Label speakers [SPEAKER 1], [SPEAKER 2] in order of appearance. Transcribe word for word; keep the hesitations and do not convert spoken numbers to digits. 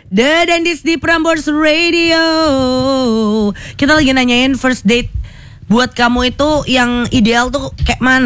[SPEAKER 1] The Dentist di Prambors Radio. Kita lagi nanyain first date buat kamu itu yang ideal tuh kayak mana?